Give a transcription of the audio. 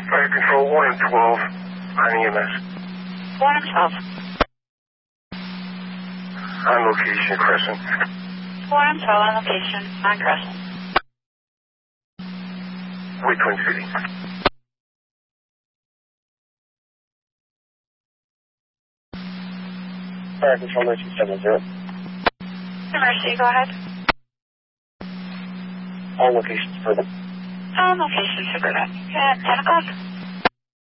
Fire Control 1 and 12 on EMS. 1 and 12. On location, Crescent. 1 and 12 on location, on Crescent. Wait, Twin City. Fire Control 9270. Mercy, go ahead. On location, Suburban. On location, Suburban. At 10 o'clock.